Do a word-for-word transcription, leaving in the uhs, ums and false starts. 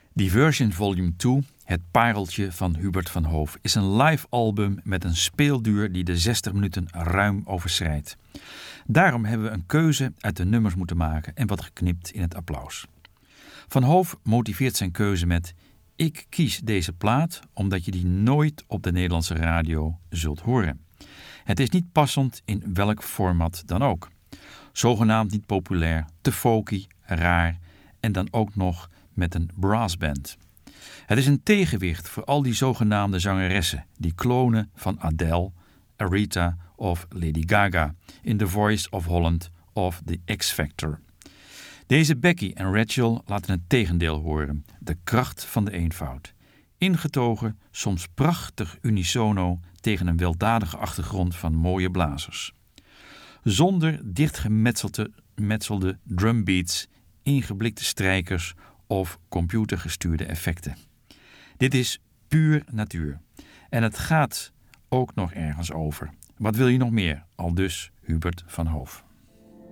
Diversion Volume twee, het pareltje van Hubert van Hoof, is een live album met een speelduur die de zestig minuten ruim overschrijdt. Daarom hebben we een keuze uit de nummers moeten maken en wat geknipt in het applaus. Van Hoof motiveert zijn keuze met: ik kies deze plaat omdat je die nooit op de Nederlandse radio zult horen. Het is niet passend in welk format dan ook. Zogenaamd niet populair, te folky, raar en dan ook nog met een brassband. Het is een tegenwicht voor al die zogenaamde zangeressen die klonen van Adele, Aretha of Lady Gaga in The Voice of Holland of The X Factor. Deze Becky en Rachel laten het tegendeel horen, de kracht van de eenvoud. Ingetogen, soms prachtig unisono tegen een weldadige achtergrond van mooie blazers. Zonder dichtgemetselde drumbeats, ingeblikte strijkers of computergestuurde effecten. Dit is puur natuur. En het gaat ook nog ergens over. Wat wil je nog meer? Aldus Hubert van Hoof.